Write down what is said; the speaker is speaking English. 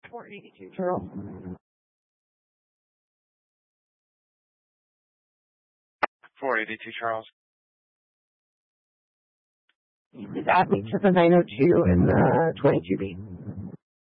482 Charles. 482 Charles. That means it's a 902 and 22B.